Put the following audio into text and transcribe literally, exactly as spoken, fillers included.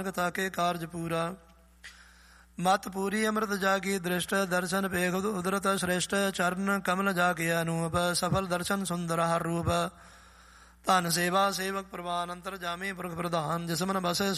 ਤਾਕੇ ਕਾਰਜ ਪੂਰਾ। ਮਤ ਪੂਰੀ ਅੰਮ੍ਰਿਤ ਜਾਗੀ ਦ੍ਰਿਸ਼ਟ, ਦਰਸ਼ਨ ਪੇਖ ਉਦਰਤ ਸ੍ਰੇਸ਼ਟ, ਚਰਨ ਕਮਲ ਜਾ ਕੇ ਅਨੂਪ, ਸਫਲ ਦਰਸ਼ਨ ਸੁੰਦਰ ਹਰ ਰੂਪ। ਧਨ ਸੇਵਾ ਸੇਵਕ ਪ੍ਰਵਾਨ, ਅੰਤਰ ਜਾਮੀ ਪੁਰਖ ਪ੍ਰਧਾਨ, ਜਿਸਮਨ ਬਸੇ